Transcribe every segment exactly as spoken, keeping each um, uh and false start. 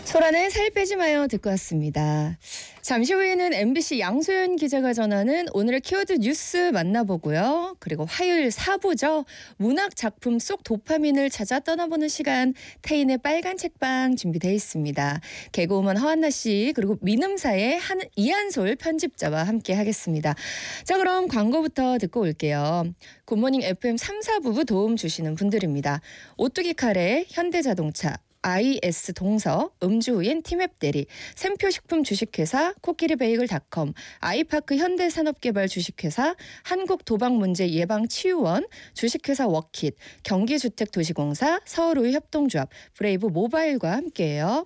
소란에 살 빼지 마요 듣고 왔습니다. 잠시 후에는 엠비씨 양소연 기자가 전하는 오늘의 키워드 뉴스 만나보고요. 그리고 화요일 사 부죠. 문학 작품 속 도파민을 찾아 떠나보는 시간 태인의 빨간 책방 준비되어 있습니다. 개그우먼 허한나 씨 그리고 민음사의 한, 이한솔 편집자와 함께 하겠습니다. 자 그럼 광고부터 듣고 올게요. 굿모닝 에프엠 삼, 사 부 도움 주시는 분들입니다. 오뚜기 카레, 현대자동차, 아이에스 동서, 음주후인 티맵대리, 샘표식품 주식회사, 코끼리베이글닷컴, 아이파크 현대산업개발 주식회사, 한국도박문제예방치유원, 주식회사 워킷, 경기주택도시공사, 서울우유협동조합, 브레이브 모바일과 함께해요.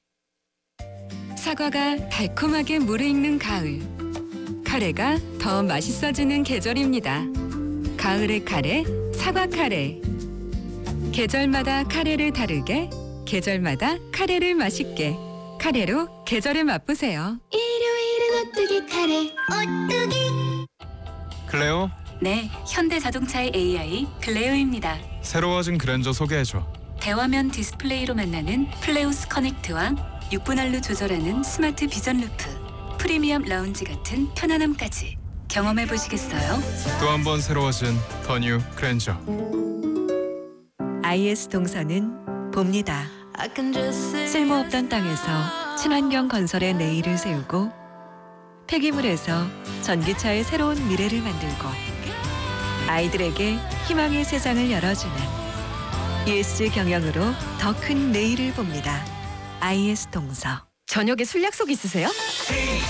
사과가 달콤하게 무르익는 가을. 카레가 더 맛있어지는 계절입니다. 가을의 카레, 사과 카레. 계절마다 카레를 다르게, 계절마다 카레를 맛있게. 카레로 계절을 맛보세요. 일요일은 오뚜기 카레, 오뚜기. 클레오? 네, 현대자동차의 에이아이 클레오입니다. 새로워진 그랜저 소개해줘. 대화면 디스플레이로 만나는 플레우스 커넥트와 육 분할로 조절하는 스마트 비전 루프, 프리미엄 라운지 같은 편안함까지 경험해보시겠어요? 또 한 번 새로워진 더 뉴 그랜저. 아이에스 동서는 봅니다. 쓸모없던 땅에서 친환경 건설의 내일을 세우고 폐기물에서 전기차의 새로운 미래를 만들고 아이들에게 희망의 세상을 열어주는 이에스지 경영으로 더 큰 내일을 봅니다. 아이에스 동서. 저녁에 술 약속 있으세요?